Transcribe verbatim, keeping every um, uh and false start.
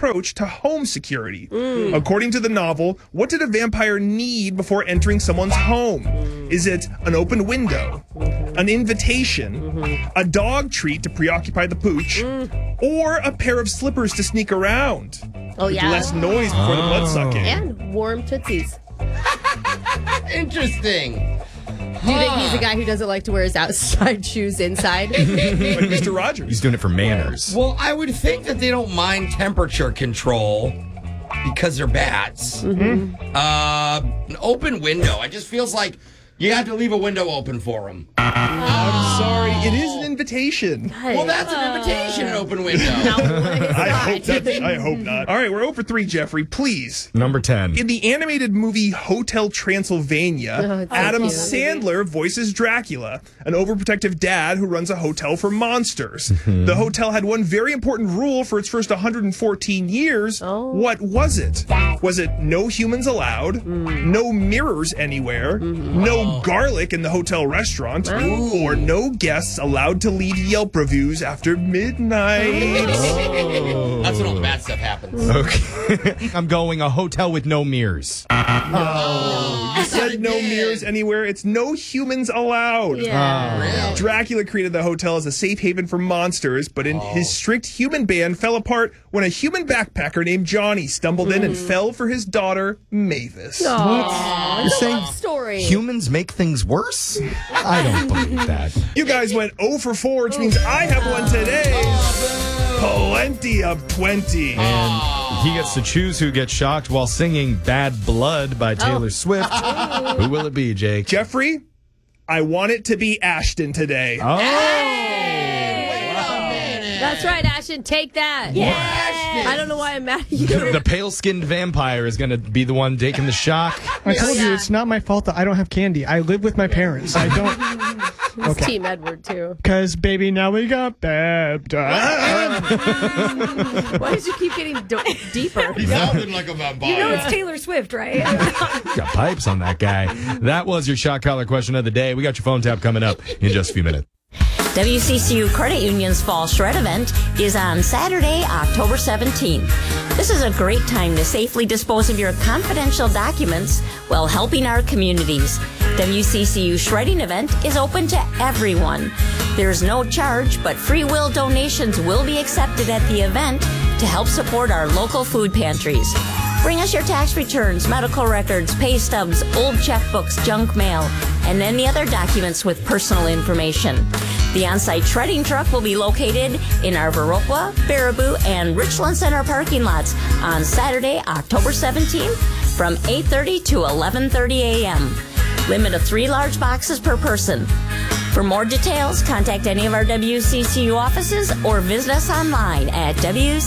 approach to home security. Mm. According to the novel, what did a vampire need before entering someone's home? Is it an open window, an invitation, mm-hmm. a dog treat to preoccupy the pooch, mm. or a pair of slippers to sneak around? Oh, yeah. Less noise before oh. the blood sucking. And warm tootsies. Interesting. Do you think he's a guy who doesn't like to wear his outside shoes inside? Like Mister Rogers. He's doing it for manners. Well, I would think that they don't mind temperature control because they're bats. Mm-hmm. Uh, an open window. It just feels like you have to leave a window open for them. Oh. I'm sorry. It is an invitation. Well, that's an invitation, an open window. No, I hope that. I hope not. All right, we're zero for three, Jeffrey. Please. Number ten. In the animated movie Hotel Transylvania, oh, Adam so Sandler voices Dracula, an overprotective dad who runs a hotel for monsters. Mm-hmm. The hotel had one very important rule for its first one hundred fourteen years. Oh. What was it? Was it no humans allowed, mm. no mirrors anywhere, mm-hmm. no garlic in the hotel restaurant, Ooh. or no guests allowed to leave Yelp reviews after midnight? Oh. That's when all the bad stuff happens. Okay. I'm going a hotel with no mirrors. No. You said no mirrors anywhere. It's no humans allowed. Yeah. Oh. Really? Dracula created the hotel as a safe haven for monsters, but in oh. his strict human ban fell apart when a human backpacker named Johnny stumbled mm. in and fell for his daughter, Mavis. Aww, You're saying story. humans make things worse? I don't believe that. You guys went zero for four, which means I have one today. Plenty of twenty. And he gets to choose who gets shocked while singing Bad Blood by Taylor oh. Swift. Who will it be, Jake? Jeffrey, I want it to be Ashton today. Oh. Hey! Wow. That's right, Ashton. Take that. Yeah. I don't know why I'm mad at you. The pale-skinned vampire is going to be the one taking the shock. I told Yeah. you it's not my fault that I don't have candy. I live with my parents. I don't. It's Okay. Team Edward, too. Because, baby, now we got baptized. Why does you keep getting do- deeper? He sounded like a vampire. You know it's Taylor Swift, right? Got pipes on that guy. That was your shock collar question of the day. We got your phone tap coming up in just a few minutes. W C C U Credit Union's Fall Shred event is on Saturday, October seventeenth. This is a great time to safely dispose of your confidential documents while helping our communities. W C C U Shredding event is open to everyone. There's no charge, but free will donations will be accepted at the event to help support our local food pantries. Bring us your tax returns, medical records, pay stubs, old checkbooks, junk mail, and any other documents with personal information. The on-site shredding truck will be located in our Viroqua, Baraboo, and Richland Center parking lots on Saturday, October seventeenth from eight thirty to eleven thirty a.m. Limit of three large boxes per person. For more details, contact any of our W C C U offices or visit us online at W C C U.